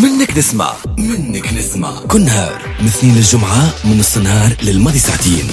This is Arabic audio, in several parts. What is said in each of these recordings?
منك نسمع كل نهار من الاثنين للجمعة من نص النهار للماضي ساعتين.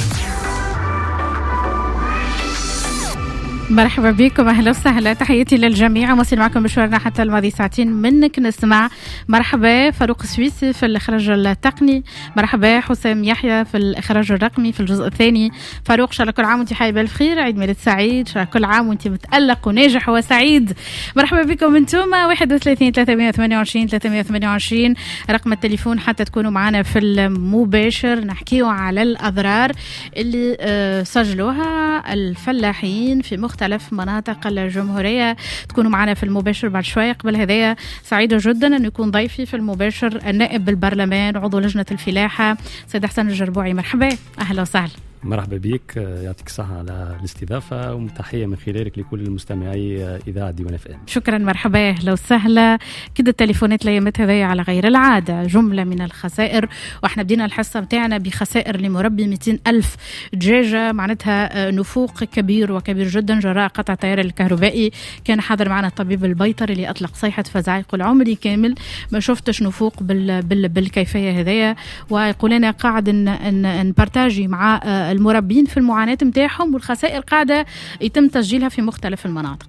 مرحبا بكم، أهلا وسهلا، تحياتي للجميع. مواصل معكم مشوارنا حتى الماضي ساعتين منك نسمع. مرحبا فاروق السويسي في الإخراج التقني، مرحبا حسام يحيى في الإخراج الرقمي في الجزء الثاني. فاروق، شاء الله كل عام وانت حي بالخير، عيد ميلاد سعيد، شاء الله كل عام وانت متألق وناجح وسعيد. مرحبا بكم انتم. 31 328 328 رقم التليفون حتى تكونوا معنا في المباشر، نحكيوا على الأضرار اللي سجلوها الفلاحين في مختلف مناطق الجمهورية. تكونوا معنا في المباشر بعد شوي. قبل هذا سعيدة جدا أن يكون ضيفي في المباشر النائب بالبرلمان عضو لجنة الفلاحة سيد حسن الجربوعي. مرحبا، أهلا وسهلا. مرحبا بك، يعطيك الصحة على الاستضافة ومتحية من خلالك لكل المستمعي إذاعة ديوان FM. شكرا، مرحبا، أهلا وسهلا. كده التليفونات ليامات هذه على غير العادة، جملة من الخسائر، واحنا بدينا الحصة متاعنا بخسائر لمربي 200,000 دجاجة، معناتها نفوق كبير وكبير جدا جراء قطع التيار الكهربائي. كان حاضر معنا الطبيب البيطري اللي أطلق صيحة فزع، يقول عمري كامل ما شفتش نفوق بالكيفية هذه، ويقول أنا قاعد نبارتاجي مع المربين في المعاناة متاعهم، والخسائر قاعدة يتم تسجيلها في مختلف المناطق.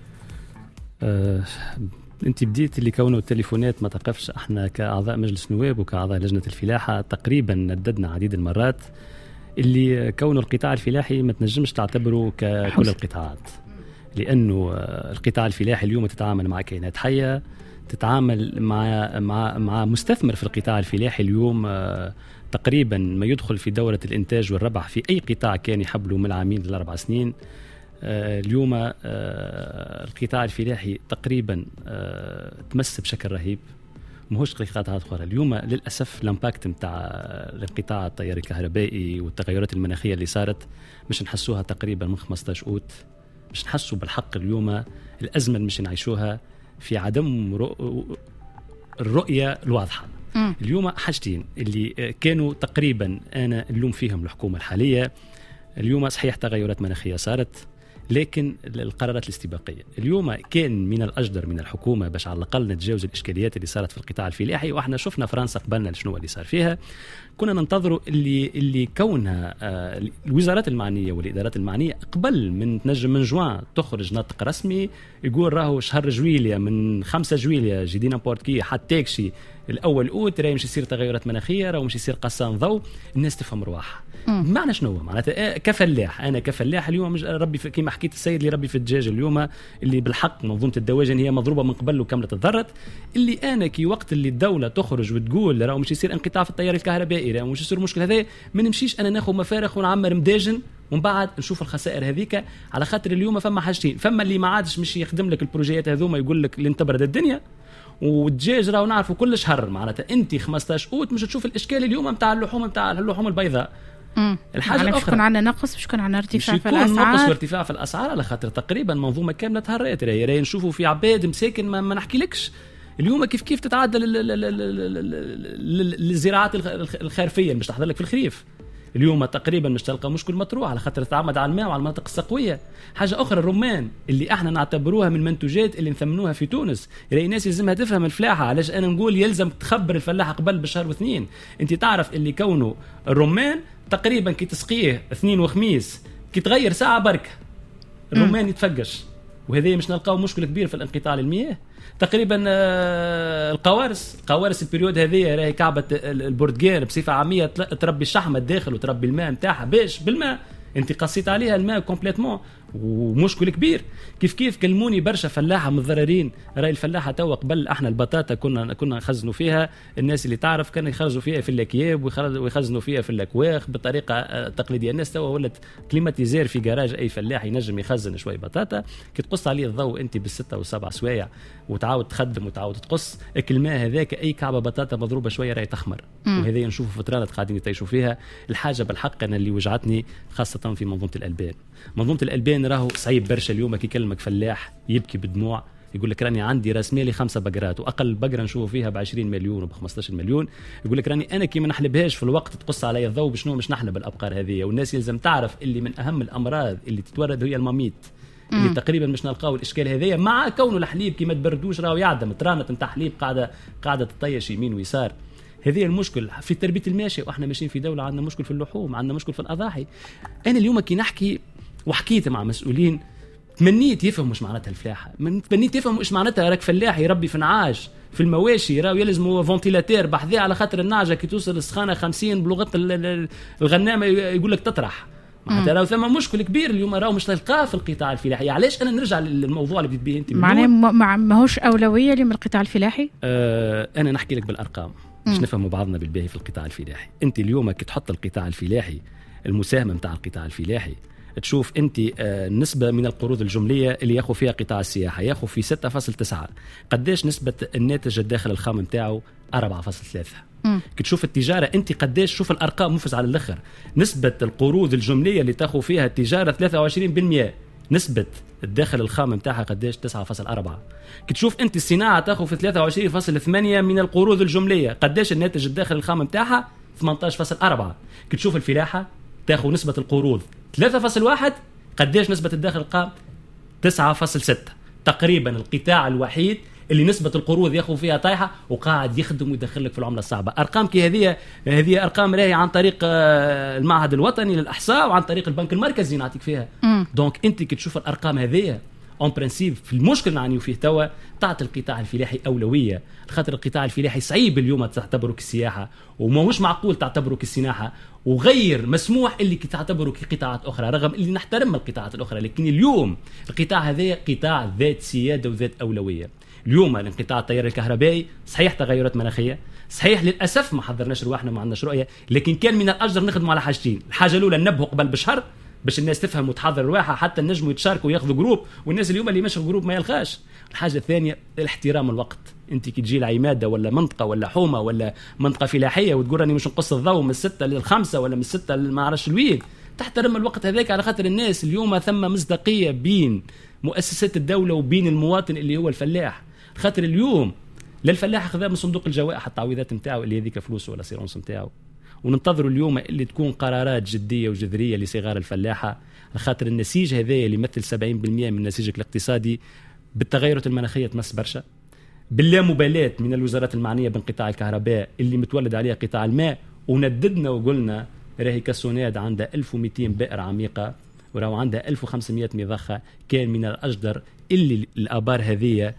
انت بديت اللي كونه التليفونات ما تقفش. احنا كأعضاء مجلس نواب وكأعضاء لجنة الفلاحة تقريبا نددنا عديد المرات اللي كونه القطاع الفلاحي ما تنجمش تعتبره ككل القطاعات، لأنه القطاع الفلاحي اليوم تتعامل مع كائنات حية، تتعامل مع مستثمر في القطاع الفلاحي اليوم تقريبا ما يدخل في دورة الإنتاج والربح في أي قطاع كان يحبله من عامين ل4 سنين. اليوم القطاع الفلاحي تقريبا تمس بشكل رهيب، مهوش قطاعات أخرى. اليوم للأسف الامباكت متاع القطاع التيار الكهربائي والتغيرات المناخية اللي صارت مش نحسوها تقريبا من 15 أوت، مش نحسوا بالحق اليوم الأزمة اللي مش نعيشوها في عدم الرؤية الواضحة. اليوم حاجتين اللي كانوا تقريبا أنا اللوم فيهم الحكومة الحالية. اليوم صحيح تغيرات مناخية صارت، لكن القرارات الاستباقية اليوم كان من الأجدر من الحكومة باش على الأقل نتجاوز الإشكاليات اللي صارت في القطاع الفلاحي. وإحنا شفنا فرنسا قبلنا شنو اللي صار فيها. كنا ننتظروا اللي كونها الوزارات المعنية والإدارات المعنية قبل من تنجم من جوان تخرج نطق رسمي يقول راهو شهر جويليا من 5 جويليا جدينا بورتكي حتى تاكشي الأول أوت راهي مش يصير تغيرات مناخية، راهو مش يصير قصان ضوء، الناس تفهم رواحها. معنى شنو معناتها كفلاح، أنا كفلاح اليوم ربي كما حكيت السيد اللي ربي في الدجاج اليوم اللي بالحق منظومة الدواجن هي مضروبة من قبل وكاملة تضرت، اللي أنا كي وقت اللي الدولة تخرج وتقول راهو مش يصير انقطاع في التيار الكهربائي، راهو مش يصير مشكلة هذا، ما نمشيش أنا ناخذ مفارق ونعمر مداجن ومن بعد نشوف الخسائر هذيك. على خاطر اليوم فما حاجتين، فما اللي ما عادش مش يخدم لك البروجيات هذوما يقول لك اللي تبرد الدنيا، والدجاج راهو نعرفوا كل شهر معناتها انت 15 أوت مش تشوف الاشكال اليوم نتاع اللحوم البيضاء. الحاجه الاخرى شكون عندنا نقص، مش كون عندنا ارتفاع في الاسعار، نقص وارتفاع في الاسعار على خاطر تقريبا منظومه كامله تهريت. راهي نشوفوا في عباد مساكن ما نحكيلكش اليوم كيف تتعدى للزراعات الخارفيه اللي مش تحضر لك في الخريف. اليوم تقريبا مش تلقى مشكل مطروح على خاطر تعمد على الماء وعلى المناطق السقويه. حاجه اخرى الرمان اللي احنا نعتبروها من المنتوجات اللي نثمنوها في تونس، راهي الناس يلزمها تفهم الفلاحه. علاش انا نقول يلزم تخبر الفلاحه قبل بشهر واثنين؟ انت تعرف اللي كونه الرمان تقريبا كي تسقيه اثنين وخميس كي تغير ساعه بركه الرمان يتفقش، وهذا مش نلقاو مشكله كبير في الانقطاع للمياه. تقريبا القوارص البريود هذه راهي كعبه البرتقال بصفه عاميه تربي الشحمه الداخل وتربي الماء نتاعها باش بالماء انت قصيت عليها الماء كومبليتمون ومشكل كبير. كيف كلموني برشا فلاحه متضررين. راي الفلاحه توا قبل احنا البطاطا كنا نخزنوا فيها، الناس اللي تعرف كانوا يخرجوا فيها في الاكياب ويخزنوا فيها في الاكواخ بطريقه تقليديه. الناس توا ولات كليماتيزير في جراج، اي فلاح ينجم يخزن شويه بطاطا كي تقص عليه الضوء انت بالستة و7 سوايع وتعاود تخدم وتعاود تقص الماء هذاك اي كعبه بطاطا مضروبه شويه راهي تخمر. وهذا نشوفوا فترات قاعدين يتعيشوا فيها. الحاجه بالحق انا اللي وجعتني خاصه في منظومه الالبان راهو صعيب برشا. اليوم كي يكلمك فلاح يبكي بدموع يقول لك راني عندي راس مالي 5 بقرات واقل بقره نشوفوا فيها ب20 مليون وب15 مليون، يقول لك راني انا كي ما نحلبهاش في الوقت تقص علي الضوء بشنو مش نحلب الابقار هذه. والناس يلزم تعرف اللي من اهم الامراض اللي تتورد هي الماميت. اللي تقريبا مش نلقاو الاشكال هذايا، مع كونه الحليب كي ما تبردوش راهو يعدم ترانت نتاع حليب قاعده تطيش يمين ويسار. هذه المشكل في تربيه الماشيه، واحنا ماشيين في دوله عندنا مشكل في اللحوم، عندنا مشكل في الاضاحي. انا اليوم كي نحكي وحكيت مع مسؤولين تمنيت يفهموا ايش معناتها الفلاحه، تمنيت يفهموا ايش معناتها راك فلاح يربي في نعاش في المواشي، راهو يلزموا فونتيلاتير بحذاه على خاطر النعجه كي توصل السخانه 50 بلغه الغنامه يقول لك تطرح. معناتها راهو ثم مشكل كبير اليوم راهو مش تلقاه في القطاع الفلاحي. علاش انا نرجع للموضوع اللي بديت به انت؟ معناه ماهوش اولويه من القطاع الفلاحي؟ انا نحكي لك بالارقام باش نفهموا بعضنا بالباهي في القطاع الفلاحي. انت اليوم كي تحط القطاع الفلاحي المساهمه نتاع القطاع الفلاحي تشوف انت نسبه من القروض الجمليه اللي ياخذ فيها قطاع السياحه ياخذ في 6.9. قداش نسبه الناتج الداخل الخام نتاعو؟ 4.3. كي تشوف التجاره انت قداش، شوف الارقام مفز على الاخر. نسبه القروض الجمليه اللي تاخذ فيها التجاره 23%، نسبه الداخل الخام نتاعها قداش؟ 9.4. كي تشوف انت الصناعه تاخذ في 23.8 من القروض الجمليه، قداش الناتج الداخل الخام نتاعها؟ 18.4. كي تشوف الفلاحه تاخذ نسبه القروض 3.1، قداش نسبه الداخل الخام؟ 9.6. تقريبا القطاع الوحيد اللي نسبة القروض ياخذ فيها طايحة وقاعد يخدم ويدخل لك في العملة الصعبة. أرقام كي هذه أرقام راهي عن طريق المعهد الوطني للإحصاء وعن طريق البنك المركزي نعطيك فيها. دونك أنت كي تشوف الأرقام هذه اون برانسيب في المشكل نعنيو فيه توا تعطي القطاع الفلاحي أولوية، خاطر القطاع الفلاحي صعيب اليوم تعتبره كالسياحة وماهوش معقول تعتبره كالسياحة، وغير مسموح اللي تعتبره كقطاعات أخرى رغم اللي نحترم القطاعات الأخرى. لكن اليوم القطاع هذا قطاع ذات سيادة وذات أولوية. اليوم الانقطاع التيار الكهربائي صحيح تغيرات مناخيه، صحيح للاسف ما حضرناش رواحنا ما عندناش رؤيه، لكن كان من الاجر نخدموا على حاجتين. الحاجه الاولى ننبهوا قبل بشهر باش الناس تفهم وتحضر رواحها حتى النجموا يتشاركوا وياخذوا جروب، والناس اليوم اللي ماشي جروب ما يلقاش. الحاجه الثانيه الاحترام الوقت. انت كي تجي العماده ولا منطقه ولا حومه ولا منطقه فلاحيه وتقول راني مش نقص الضوء من 6 ل5 ولا من 6 ما عرفش الوين، تحترم الوقت هذاك على خاطر الناس اليوم ثم مصداقيه بين مؤسسات الدوله وبين المواطن اللي هو الفلاح. خاطر اليوم للفلاح خذا من صندوق الجوائح التعويضات نتاعو اللي هذيك فلوسه ولا سيرونس نتاعو، وننتظروا اليوم اللي تكون قرارات جديه وجذريه لصغار الفلاحه، خاطر النسيج هذا اللي يمثل 70% من نسيجك الاقتصادي بالتغيرات المناخيه تمس برشا، باللامبالاه من الوزارات المعنيه بانقطاع الكهرباء اللي متولد عليها قطاع الماء. ونددنا وقلنا راهي كاسوناد عندها 1200 بئر عميقه وراهو عندها 1500 مضخه، كان من الاجدر اللي الابار هذه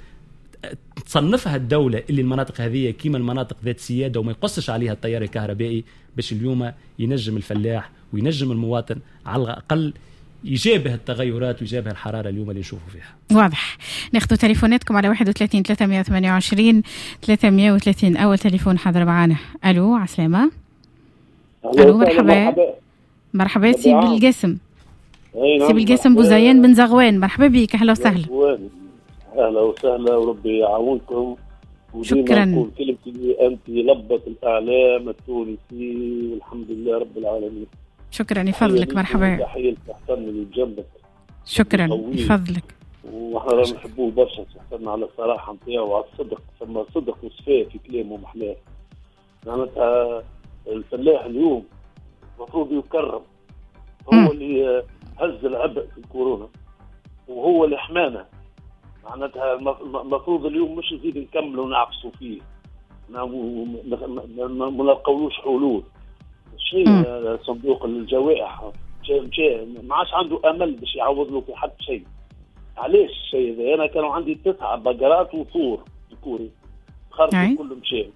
تصنفها الدولة اللي المناطق هذه كيما المناطق ذات سيادة وما يقصش عليها التيار الكهربائي، باش اليوم ينجم الفلاح وينجم المواطن على الأقل يجابه التغيرات ويجابه الحرارة اليوم اللي نشوفه فيها. واضح. ناخذ تليفوناتكم على 31 328 330. أول تليفون حاضر معنا. ألو عسلامة. ألو مرحبا سي بالقاسم. سي بالقاسم بوزيان بن زغوان، مرحبا بك. أهلا وسهلا. أهلا وسهلا وربي يعاونكم. شكرا. نقول كلمتي أنت لبت الإعلام التونسي والحمد لله رب العالمين. شكرا يفضلك. مرحبا. تحية تحتنا اللي جنبك. شكرا يفضلك. وإحنا نحبوه برشا تحتنا على الصراحة نتاعو وعلى الصدق، ثم صدق وصفاء في كلامه ومحلاه. معناتها الفلاح اليوم المفروض يكرم، هو اللي هز العبء في الكورونا وهو اللي حمانا. معناتها المفروض اليوم مش نزيد نكمل ونعكسوا فيه، ما نلقاولوش حلول. شيء صندوق الجوائح ما عادش عنده امل باش يعوض له في حد شيء. علاش الشيء هذا؟ انا كانوا عندي 9 بقرات وثور ذكوري خرجوا كلهم مشاو.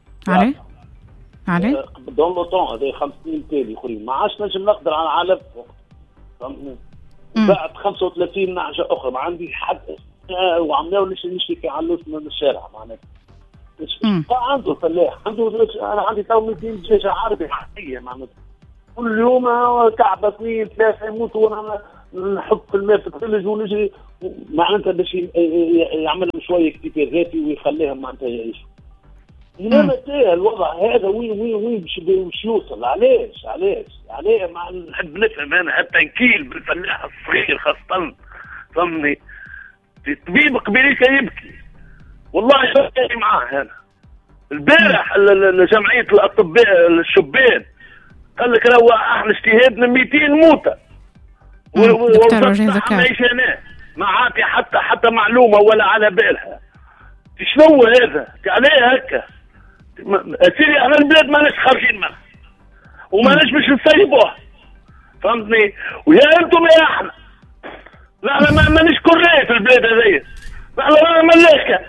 عليه دون لو طون هذا 5 سنين تالي اخرين ما عادش نجم نقدر على علف. فهمتني؟ بعد 35 نعجه اخرى ما عندي حد وعملوا نشتي في علوس من الشارع. معناتها عنده فلاح عنده. انا عندي تو 200 دجاجه عربي حقيقيه. معناتها كل يوم كعبه 2 3 يموتوا وانا نحط في الماء في الثلج ونجري معناتها باش يعمل شويه اكتفاء ذاتي ويخليهم معناتها يعيشوا. الى متى الوضع هذا؟ وين باش يوصل؟ علاش ما نحب نفهم انا حتى نكيل بالفلاح الصغير خاصه. فهمني؟ الطبيب قبيلي كان يبكي والله بكي معاه. هنا البارح جمعية الأطباء الشبان قال لك راهو احنا اجتهادنا 200 موتة دكتور وجه ذكر. ما عاطي حتى معلومه ولا على بالها. شنو هذا؟ عليه هكا سيدي؟ انا البلاد ماناش خارجين منها وماناش باش نسيبوها، فهمتني؟ ويا انتم يا احنا، لا انا مانيش كوري في البلاد هذيا، لا انا ملاكه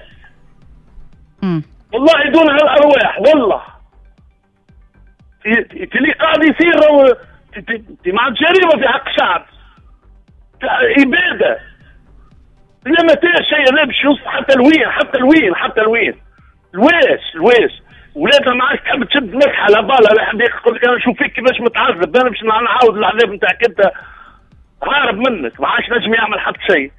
والله دون هالارواح والله. اللي قاعد يصير ما عاد جريمه في حق الشعب، اباده. لما تاع شيء لا باش يوصل حتى لوين الواش ولادها ما عادش تحب تشد مسحه على بالها. لا حد يقول لك انا نشوف فيك كيفاش متعذب، انا باش نعاود العذاب نتاعك انت هارب منك، ما عادش نجم يعمل حتى شيء.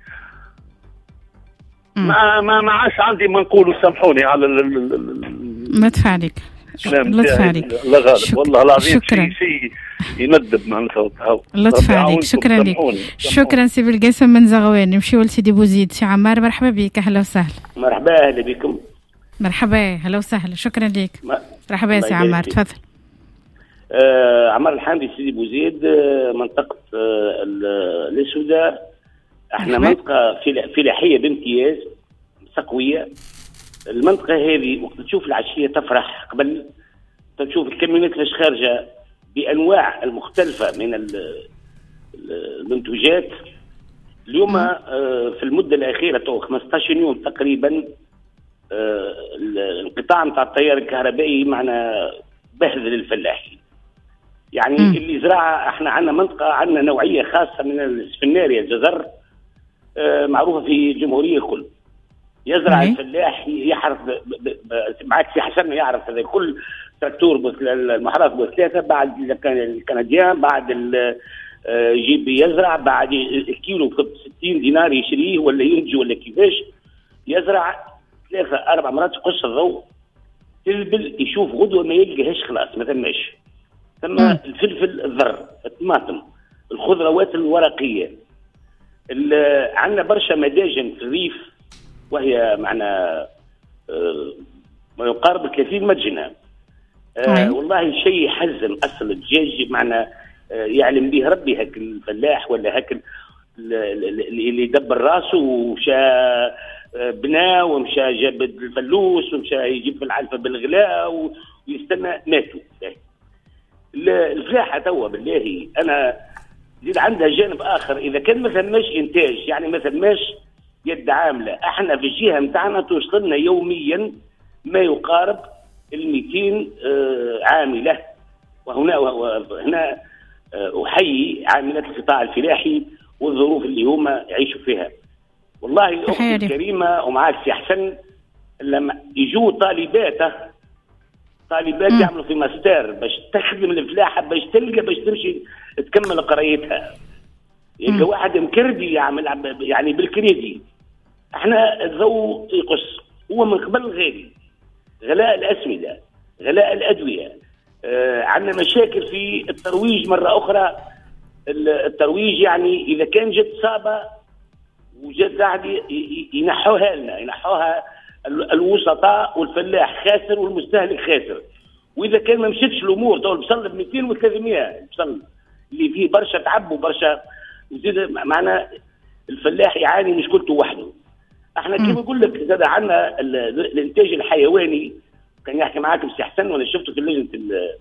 ما عادش عندي ما نقولوا، سامحوني على لطف عليك. لطف عليك. الله غالب والله العظيم شيء يندب مع الصوت. لطف عليك. شكرا لك. شكرا سي بالقاسم من زغوان. نمشيو لسيدي بوزيد. سي عمار مرحبا بك. اهلا وسهلا. مرحبا اهلا بكم. مرحبا هلا وسهلا. شكرا لك. مرحبا سي عمار تفضل. عمار الحامدي سيدي بوزيد، منطقة السوداء. احنا منطقة فلاحية بامتياز سقوية. المنطقة هذه وقت تشوف العشية تفرح، قبل تشوف الكاميونات اللي خارجة بأنواع المختلفة من المنتوجات. اليوم في المدة الأخيرة 15 يوم تقريبا القطاع نتاع التيار الكهربائي معنا بهذل الفلاحين. يعني اللي زراعة احنا عندنا منطقة، عندنا نوعية خاصة من السفناريا الجزر معروفة في الجمهورية الكل. يزرع الفلاح يحرث معك سي حسن يعرف هذا كل تراكتور المحراث بثلاثة، بعد الكنديان بعد يجيب يزرع، بعد الكيلو ب 60 دينار يشريه ولا ينتج ولا كيفاش يزرع 3-4 مرات يقص الضوء تلبل يشوف غدوة ما يلقاهاش خلاص ما ثماش. ثم الفلفل الذر، الطماطم، الخضروات الورقية. عندنا برشا مداجن في الريف وهي معنا ما يقارب 30 مدجنة. والله شيء يحزن. أصل الدجاج معنا يعلم به ربي هك الفلاح ولا هك اللي يدبر راسه ومشى بنى ومشى جاب الفلوس ومشى يجيب في العلفة بالغلاء ويستنى ماتوا. الفلاحة توا بالله أنا زيد عندها جانب آخر. إذا كان ما ثماش إنتاج، يعني ما ثماش يد عاملة، احنا في الجهة متاعنا توصلنا يوميا ما يقارب 200 عاملة. وهنا أحيي عاملات القطاع الفلاحي والظروف اللي هم يعيشوا فيها. والله أختي الكريمة ومعاك سي حسن، لما يجوا طالبات يعملوا في ماستر باش تخدم الفلاحة باش تلقى باش تمشي تكمل قرايتها، يلقى واحد مكردي يعمل يعني بالكريدي. احنا الضوء يقص، هو من قبل غالي، غلاء الأسمدة، غلاء الأدوية. عندنا مشاكل في الترويج مرة أخرى. الترويج يعني إذا كان جت صعبة وجت قاعد ينحوها لنا، ينحوها الوسطاء والفلاح خاسر والمستهلك خاسر. وإذا كان ما مشتش الأمور تو البصل ب 200 و 300 البصل اللي فيه برشا تعب وبرشا زيد معنا الفلاح يعاني مشكلته وحده. احنا كيف نقول لك زاد عندنا الانتاج الحيواني. كان يحكي معاكم سي حسن وانا شفته في لجنه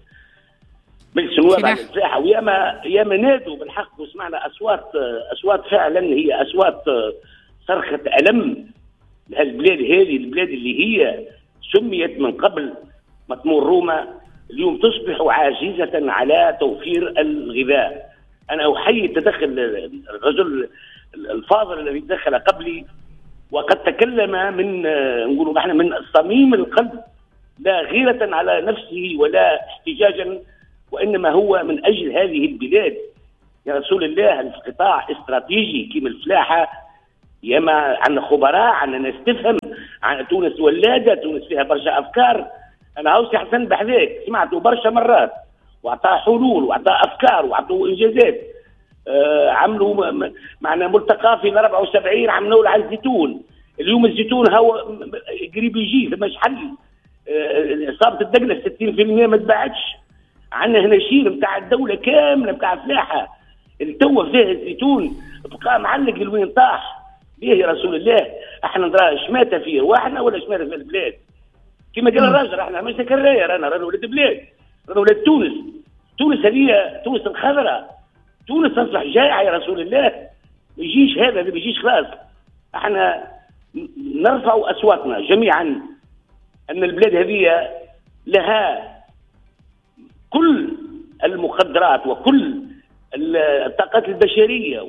مجلس النواب على الفلاحه، وياما نادوا بالحق وسمعنا اصوات فعلا هي اصوات صرخه الم لهالبلاد هذه، البلاد اللي هي سميت من قبل مطمور روما اليوم تصبح عاجزه على توفير الغذاء. انا احيي تدخل الرجل الفاضل الذي دخل قبلي وقد تكلم من نقولوا احنا من صميم القلب، لا غيرة على نفسه ولا احتجاجا، وانما هو من اجل هذه البلاد. يا رسول الله القطاع استراتيجي كيما الفلاحه، ياما عندنا خبراء، عندنا ناس تفهم. عن تونس ولاده، تونس فيها برشا افكار. انا هاوسي حسن بحذاك سمعته برشا مرات واعطاه حلول واعطاه افكار واعطاه انجازات. عملوا معنا ملتقى في 74 عملوا على الزيتون. اليوم الزيتون هو قريب يجي مش حل. اصابه الدقله 60% ما تباعتش. عندنا هنا شير نتاع الدوله كامله نتاع فلاحه التو فيها الزيتون بقى معلق لوين طاح. ليه يا رسول الله؟ احنا نرى شماتة في رواحنا ولا شماتة في البلاد؟ كما قال الراجل احنا مش كراير، انا رانا ولاد بلاد، رانا ولاد تونس. تونس هذه تونس الخضراء، تونس تصبح جائعة يا رسول الله. ما يجيش هذا اللي بيجيش خلاص. احنا نرفع اصواتنا جميعا ان البلاد هذه لها كل المقدرات وكل الطاقات البشرية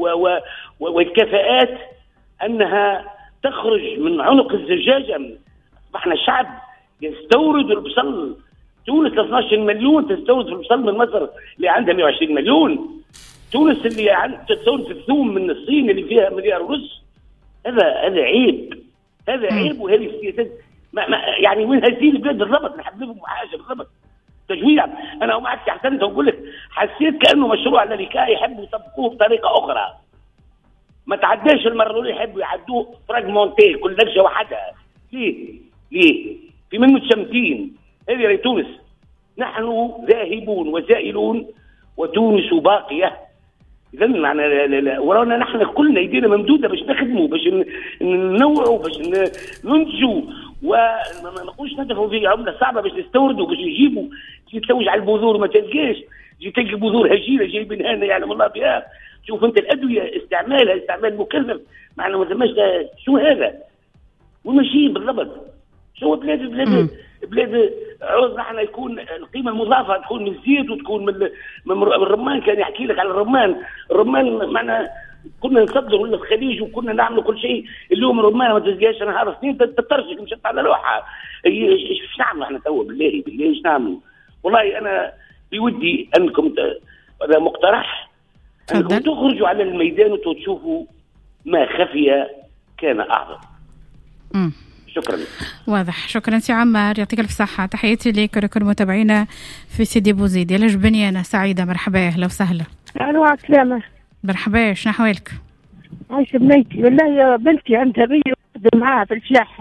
والكفاءات انها تخرج من عنق الزجاجة. احنا شعب يستورد البصل. تونس 12 مليون تستورد في البصل من مصر اللي عندها 120 مليون. تونس اللي تستورد في الثوم من الصين اللي فيها مليار ونص. هذا عيب، هذا عيب. وهذه السياسات يعني وين هذه البلاد بالضبط؟ نحب لهم حاجه بالضبط تجويع. انا ومعك احسنت واقول لك حسيت كانه مشروع الامريكان يحبوا يطبقوه بطريقه اخرى، ما تعداش المره الاولى يحبوا يعدوه فراغمونتي كل لجه وحدها. ليه؟ في منه تشمتين. هذه راهي تونس. نحن ذاهبون وزائلون وتونس باقيه. اذا معنا ورانا نحن كلنا يدينا ممدوده باش نخدموا، باش ننوعوا، باش ننتجوا، وما نقولش ندفعوا في عمله صعبه باش نستوردوا، باش نجيبوا. تجي تلوج على البذور ما تلقاش، تجي تلقى بذور هجينه جايبينها لنا يعلم الله بها. شوف انت الادويه استعمالها استعمال مكلف، معنا ما ثماش. شو هذا؟ وماشيين بالضبط. شو بلاد عوزنا احنا يكون القيمه المضافه تكون من الزيت وتكون من الرمان. كان يحكي لك على الرمان معنا كنا نصدر ولا الخليج وكنا نعمل كل شيء. اليوم الرمان ما تلقاش نهار سنين تترجك مشت على لوحه. ايش نعمل احنا توا؟ بالله ايش نعمل؟ والله انا بودي انكم هذا مقترح انكم تخرجوا على الميدان وتشوفوا ما خفي كان اعظم. شكرا. واضح. شكرا سي عمار، يعطيك الف صحة. تحياتي لك ولكل متابعينا في سيدي بوزيد. يا لجبني أنا سعيدة، مرحبا أهلا وسهلا. ألو عسلامة. مرحبا، شنو أحوالك؟ عايشة بنيتي. والله يا بنتي عندها بي وقدم معاها في الفلاحة.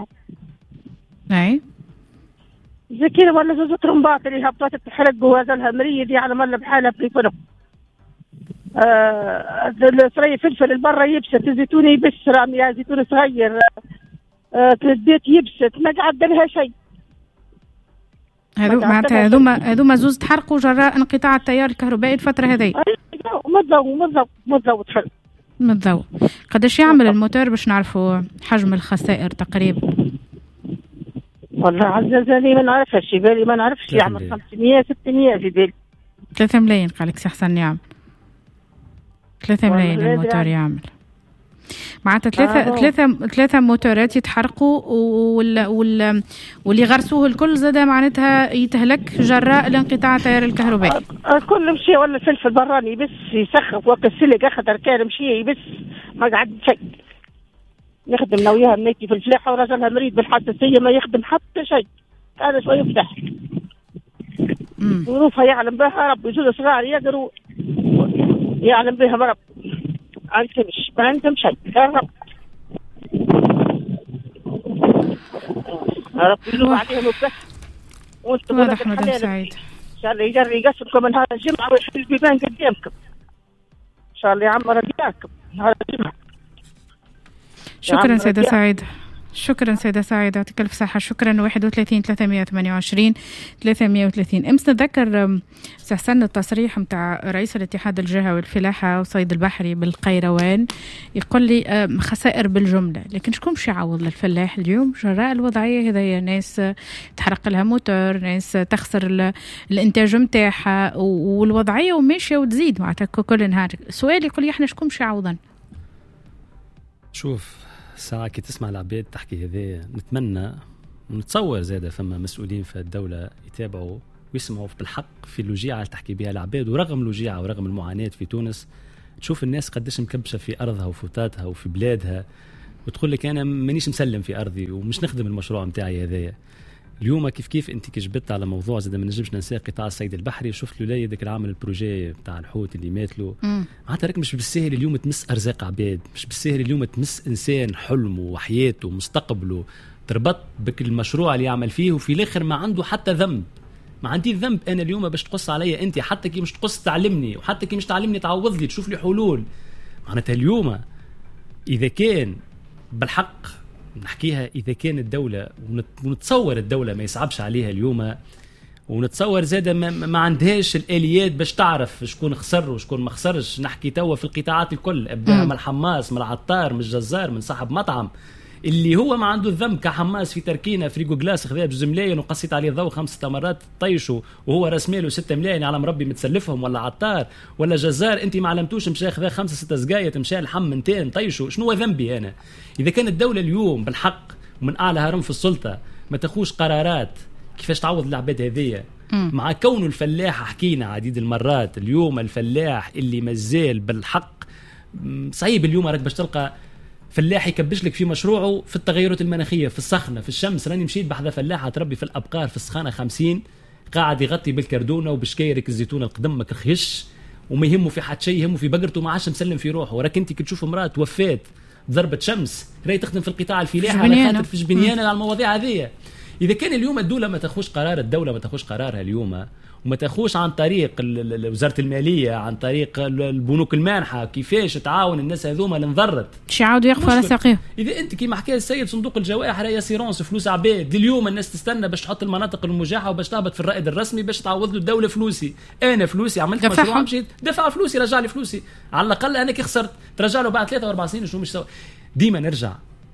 أي زي كذا ولا زوجة رمبات اللي هبطت تحرق وهذا لها مريض يعني مالها بحالها في فرق. الصري فلفل البرة يبست، الزيتون يبس، رامي زيتون صغير تلديت يبست، ما قعد لها شيء. هذو معناتها هذوما زوز تحرقوا جراء انقطاع التيار الكهربائي الفترة هذه. متضوء. قداش يعمل الموتور باش نعرفوا حجم الخسائر تقريبا؟ والله عزيزاني ما نعرفش، في بالي ما نعرفش. يعمل 500 600 في بالي. 3 ملايين قالك سي حسن يعمل 3 ملايين الموتور يعمل. معناتها ثلاثة موتورات يتحرقوا واللي غرسوه الكل زاد معناتها يتهلك جراء الانقطاع التيار الكهربائي. كل مشي ولا الفلفل براني بس يسخف وقت السلق اخذ ركان مشي يبس ما قعد شيء. يخدم وياها منيتي في الفلاحة ورجلها مريض بالحساسية ما يخدم حتى شيء. هذا شوي يفتح ظروفها يعلم بها رب. يجوز صغار يقروا يعلم بها رب. عندهمش ما عندهم شيء يا رب. رب يلوم عليهم وبس. وانتم واضح مدام سعيد. ان شاء الله يجري يقصركم من هذا الجمعة ويحل البيبان قدامكم. ان شاء الله يعمر دياركم هذا الجمعة. شكرا سيدة سعيدة. شكرا سيدة سعيدة، يعطيك الف صحة. شكرا. 31 328 330. امس نتذكر سحسن التصريح متاع رئيس الاتحاد الجهوي الفلاحة وصيد البحري بالقيروان يقول لي خسائر بالجملة، لكن شكون باش يعوض للفلاح اليوم جراء الوضعية هذيا؟ ناس تحرق لها موتور، ناس تخسر الانتاج متاعها والوضعية وماشية وتزيد معناتها كل نهار. سؤال يقول لي احنا شكون باش يعوضنا؟ شوف ساعة كي تسمع العباد تحكي هذا نتمنى ونتصور زادة فما مسؤولين في الدولة يتابعوا ويسمعوا بالحق في اللوجيعة اللي تحكي بها العباد. ورغم اللوجيعة ورغم المعاناة في تونس تشوف الناس قديش مكبشة في أرضها وفوتاتها وفي بلادها وتقول لك أنا مانيش مسلم في أرضي ومش نخدم المشروع متاعي هذايا. اليوم كيف انت كجبت على موضوع زاد ما نجمش ننسى قطاع الصيد البحري. شفت له لي ذاك العمل البروجي بتاع الحوت اللي مات له. معناتها راك مش بالسهل اليوم تمس ارزاق عباد، مش بالسهل اليوم تمس انسان حلمه وحياته ومستقبله تربط بك المشروع اللي يعمل فيه وفي الاخر ما عنده حتى ذنب. ما عندي ذنب انا اليوم باش تقص عليا انت، حتى كي مش تقص تعلمني، وحتى كي مش تعلمني تعوض لي تشوف لي حلول. معناتها اليوم اذا كان بالحق نحكيها، اذا كان الدوله ونتصور الدوله ما يصعبش عليها اليوم، ونتصور زاده ما عندهاش الاليات باش تعرف شكون خسر وشكون ما خسرش. نحكي توا في القطاعات الكل، ابدا من الحماس، من العطار، من الجزار، من صاحب مطعم اللي هو ما عنده الذنب كحماس في تركينه فريقو جلاس خذاه بجوز ملايين وقصيت عليه الضوء 5 مرات طيشوا وهو راس ماله 6 ملايين على مربي متسلفهم، ولا عطار ولا جزار انت ما علمتوش مشى خذاه 5-6 زقايط مشى الحم منتين طيشوا. شنو ذنبي انا؟ اذا كان الدوله اليوم بالحق ومن اعلى هرم في السلطه ما تاخوش قرارات كيفاش تعوض العباد هذية، مع كونه الفلاح حكينا عديد المرات اليوم الفلاح اللي مازال بالحق صعيب اليوم راك باش تلقى فلاح يكبش لك في مشروعه في التغيرات المناخيه، في السخنه، في الشمس. راني مشيت بحذا فلاحه تربي في الابقار في السخانه 50 قاعد يغطي بالكردونه وبشكايرك الزيتونه القدم ما كرخيش وما يهمه في حد شيء، يهمه في بقرته ما عادش مسلم في روحه. وراك انت كي تشوف امراه توفات ضربه شمس راهي تخدم في القطاع الفلاحي على خاطر في جبنيانه على المواضيع هذه. اذا كان اليوم الدوله ما تاخوش قرار، الدوله ما تاخوش قرارها اليوم وما تاخوش عن طريق وزاره الماليه، عن طريق البنوك المانحه كيفاش تعاون الناس هذوما اللي انضرت باش يعاودوا يقفوا على ساقيهم. اذا انت كيما حكى السيد صندوق الجوائح راهي سيرونس فلوس عباد، اليوم الناس تستنى باش تحط المناطق المجاحه وباش تهبط في الرائد الرسمي باش تعوض له الدوله فلوسي. انا فلوسي عملت مشروع مشيت دفع فلوسي رجع لي فلوسي، على الاقل انا كي خسرت ترجع له بعد 3 و4 سنين. شنو مش سوا؟ ديما نرجع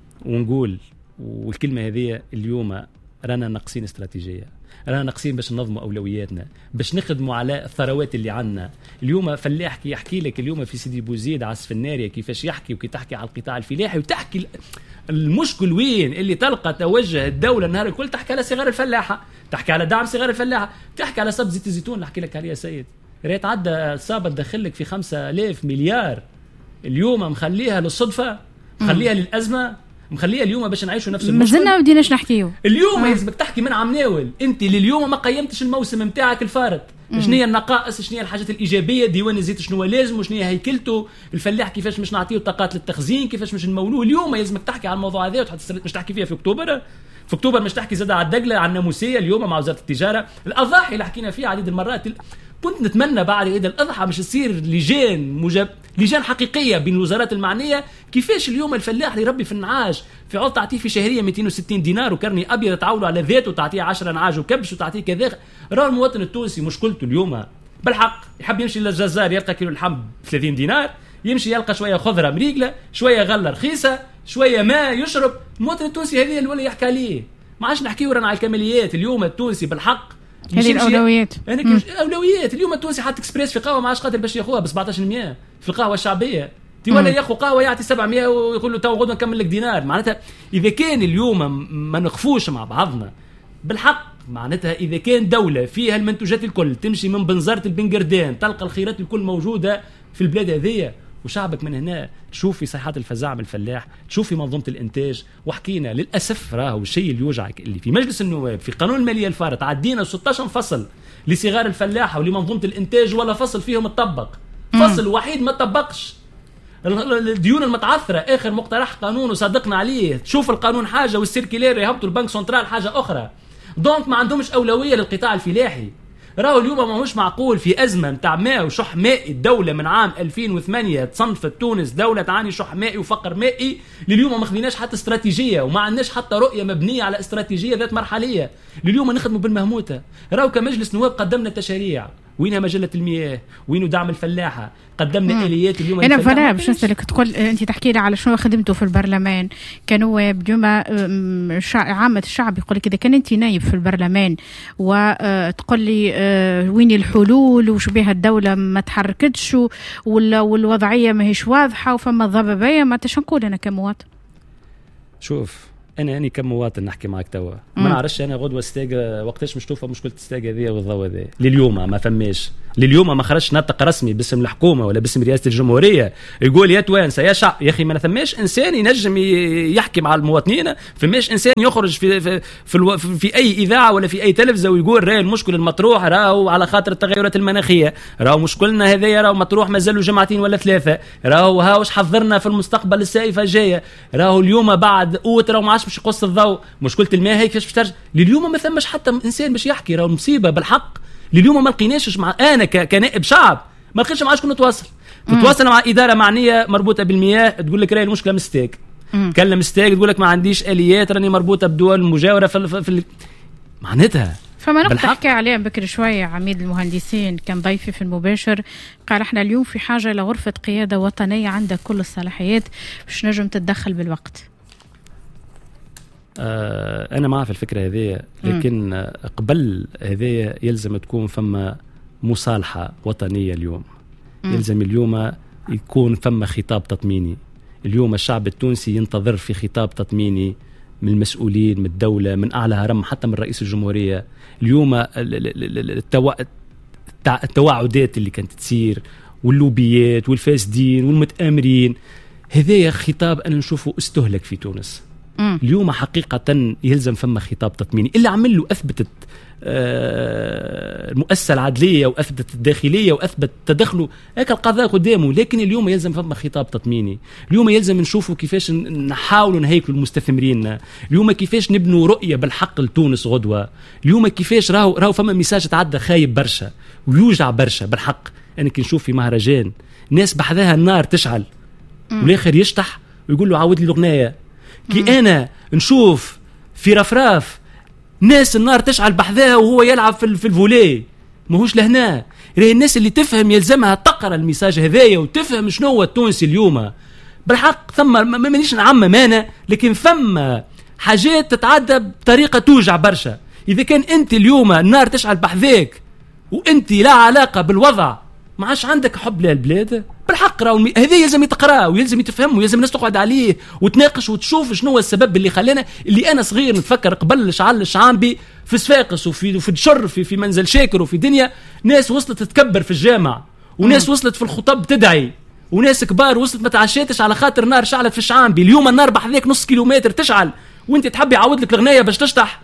ونقول والكلمه هذه اليوم رانا ناقصين استراتيجيه، رانا ناقصين باش ننظموا اولوياتنا، باش نخدموا على الثروات اللي عندنا. اليوم فلاح كي يحكي لك اليوم في سيدي بوزيد عسف الناريه كيفاش يحكي وكي تحكي على القطاع الفلاحي وتحكي المشكل وين اللي تلقى توجه الدوله النهار الكل، تحكي على صغار الفلاحه، تحكي على دعم صغار الفلاحه، تحكي على سب زيت الزيتون اللي احكي لك عليه سيد راه تعدى صابت دخلك في 5000 مليار اليوم مخليها للصدفه، مخليها للازمه، مخليها اليوم باش نعيشوا نفس المشكل. مازلنا بديناش نحكيو اليوم لازمك تحكي من عم ناول. انت لليوم ما قيمتش الموسم نتاعك الفارط، شنو هي النقائص، شنو هي الحاجات الايجابيه، ديوان الزيت شنو لازم وشنو هي هيكلته، الفلاح كيفاش مش نعطيه طاقات للتخزين، كيفاش مش نمولوه. اليوم لازمك تحكي على الموضوع هذا وتحط مش تحكي فيها في اكتوبر. في اكتوبر مش تحكي زاد على الدقله على الناموسيه اليوم مع وزاره التجاره، الاضاحي اللي حكينا فيها عديد المرات. كنت نتمنى بعد عيد الاضحى مش تصير لجان حقيقيه بين الوزارات المعنيه. كيفاش اليوم الفلاح اللي يربي في النعاج في عوض تعطيه في شهريه 260 دينار وكرني ابيض تعاولوا على ذاته وتعطيه 10 نعاج وكبش وتعطيه كذا، راه المواطن التونسي مشكلته اليوم بالحق يحب يمشي للجزار يلقى كيلو اللحم ب 30 دينار، يمشي يلقى شويه خضره مريقله، شويه غله رخيصه، شويه ماء يشرب. المواطن التونسي هذه اللي ولا يحكي عليه. ما عادش نحكيو رانا على الكماليات. اليوم التونسي بالحق هذه الاولويات. اولويات اليوم التونسي حتى اكسبريس في قهوه ما عادش قادر باش ياخذها ب 1700 في القهوه الشعبيه، تي ولا ياخذ قهوه يعطي 700 ويقول له تو غدوه نكمل لك دينار. معناتها اذا كان اليوم ما نخفوش مع بعضنا بالحق، معناتها اذا كان دوله فيها المنتوجات الكل تمشي من بنزرة البنقردان تلقى الخيرات الكل موجوده في البلاد هذيا، وشعبك من هنا تشوف في صيحات الفزاعه من الفلاح، تشوف في منظومه الانتاج. وحكينا للاسف راهو الشيء اللي يوجعك اللي في مجلس النواب في قانون الماليه الفارط عدينا 16 فصل لصغار الفلاحه ولمنظومه الانتاج ولا فصل فيهم تطبق، فصل وحيد ما تطبقش. الديون المتعثره اخر مقترح قانون وصدقنا عليه، تشوف القانون حاجه والسيركيلير يهبطوا البنك سنترال حاجه اخرى. دونك ما عندهمش اولويه للقطاع الفلاحي. راهو اليوم ماهوش معقول في أزمة متاع ماء وشح مائي. الدولة من عام 2008 تصنفت تونس دولة تعاني شح مائي وفقر مائي، لليوم ما خذيناش حتى استراتيجية وما عندناش حتى رؤية مبنية على استراتيجية ذات مرحلية. لليوم نخدموا بالمهموتة. راهو كمجلس نواب قدمنا تشاريع، وينها مجلة المياه، وينه دعم الفلاحة، قدمنا آليات اليوم. أنا فلا باش نسألك تقول أنت تحكي لي على شنو خدمته في البرلمان كنواب. اليوم عامة الشعب يقول لك إذا كان أنت نايب في البرلمان وتقول لي وين الحلول وش بها الدولة ما تحركتش والوضعية ما هيش واضحة وفما ضبابية، ما تشنقول أنا كمواطن. شوف أنا كمواطن نحكي معك توا ما نعرفش أنا غدوة ستاجة وقتاش مش توفى مشكلة ستاجة ذي والضوء ذي. لليوم ما فماش، لليوم ما خرجش نطق رسمي باسم الحكومة ولا باسم رئاسة الجمهورية يقول يا توانسة يا شعب. يا أخي ما ثماش إنسان ينجم يحكي مع المواطنين، فماش إنسان يخرج في أي إذاعة ولا في أي تلفزة ويقول راهي المشكل المطروح راهو على خاطر التغيرات المناخية، راهو مشكلنا هذايا راهو مطروح مازالوا جمعتين ولا 3، راهو هاوش حضرنا في المستقبل السائفة الجاية، راهو اليوم بعد قوت راهو ما عادش باش يقص الضوء، مشكلة الماء هيك كيفاش ترجع. لليوم ما ثمش حتى إنسان باش يحكي، راهو مصيبة بالحق. لليوم ما لقيناش مع أنا كنائب شعب ما لقيتش مع شكون نتواصل. تتواصل مع اداره معنيه مربوطه بالمياه تقول لك راهي المشكله مستاك، كلم مستاك تقول لك ما عنديش اليات راني مربوطه بدول مجاوره في معناتها. فما نقطة تحكي عليها بكري شوية عميد المهندسين كان ضيفي في المباشر، قال احنا اليوم في حاجة لغرفة قيادة وطنية عندها كل الصلاحيات باش نجم تتدخل بالوقت. أنا معه في الفكرة هذه، لكن قبل هذه يلزم تكون فما مصالحة وطنية اليوم. يلزم اليوم يكون فما خطاب تطميني. اليوم الشعب التونسي ينتظر في خطاب تطميني من المسؤولين، من الدولة، من أعلى هرم، حتى من رئيس الجمهورية. اليوم التوعدات اللي كانت تصير واللوبيات والفاسدين والمتآمرين، هذا خطاب أنا نشوفه استهلك في تونس. اليوم حقيقة يلزم فما خطاب تطميني. اللي عمل له أثبتت المؤسسة العدلية وأثبتت الداخلية وأثبت تدخله هيك القضاء قدامه، لكن اليوم يلزم فما خطاب تطميني. اليوم يلزم نشوفوا كيفاش نحاولوا نهيكلوا المستثمرين، اليوم كيفاش نبنوا رؤية بالحق لتونس غدوة، اليوم كيفاش راهو فما ميساج تعدى خايب برشا ويوجع برشا بالحق. أنا كي نشوف في مهرجان ناس بحذاها النار تشعل والآخر يشطح ويقول له عاود لي الأغنية، كي أنا نشوف في رفراف ناس النار تشعل بحذاها وهو يلعب في الفولي ماهوش لهنا. الناس اللي تفهم يلزمها تقرأ الميساج هذايا وتفهم شنو هو التونسي اليوم بالحق. ثم مانيش نعمم أنا، لكن ثم حاجات تتعدى بطريقة توجع برشا. إذا كان أنت اليوم النار تشعل بحذاك وأنت لا علاقة بالوضع، ما عادش عندك حب للبلاد بالحق. هذا يلزم يتقرأ ويلزم يتفهم ويلزم الناس تقعد عليه وتناقش وتشوف شنو هو السبب اللي خلانا. اللي أنا صغير نتفكر قبل شعل الشعامبي في صفاقس وفي الشر في منزل شاكر وفي دنيا ناس وصلت تتكبر في الجامع وناس وصلت في الخطب تدعي وناس كبار وصلت ما تعشيتش على خاطر نار شعلت في الشعامبي. اليوم النار بحذاك نص كيلومتر تشعل وانت تحب يعود لك الغناية باش تشطح.